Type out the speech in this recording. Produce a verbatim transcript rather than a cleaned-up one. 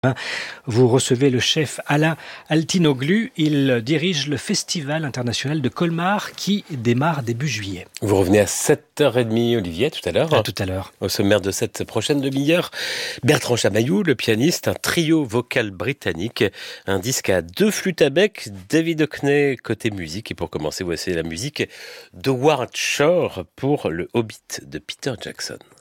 Vous recevez le chef Alain Altinoglu. Il dirige le Festival international de Colmar qui démarre début juillet. Vous revenez à sept heures trente, Olivier, tout à l'heure. À tout à l'heure. Au sommaire de cette prochaine demi-heure, Bertrand Chamaillou, le pianiste, un trio vocal britannique, un disque à deux flûtes à bec, David Hockney côté musique. Et pour commencer, voici la musique de Howard Shore pour le Hobbit de Peter Jackson.